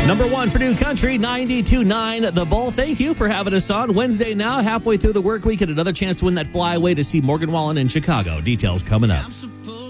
Number one for New Country, 92.9 The Bull. Thank you for having us on. Wednesday now, halfway through the work week, and another chance to win that flyaway to see Morgan Wallen in Chicago. Details coming up.